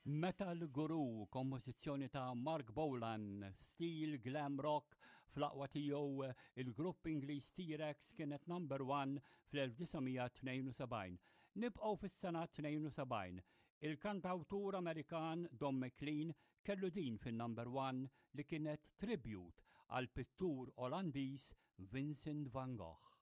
Metal Guru, kompożizzjoni ta' Mark Bolan, stil glam rock, fl-aqwa tiegħu il-grupp Ingliż T-Rex kienet number 1 fl-1972. Nibqgħu fis-sena 72. Il-kantawtur Amerikan Don McLean kellu din fin-number 1 li kienet tribute għal pittur Olandiż Vincent van Gogh.